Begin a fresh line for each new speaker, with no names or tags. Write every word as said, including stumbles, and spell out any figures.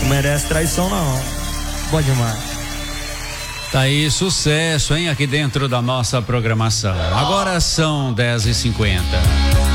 Não merece traição, não. Bom demais.
Tá aí, sucesso, hein? Aqui dentro da nossa programação. Agora são dez e cinquenta.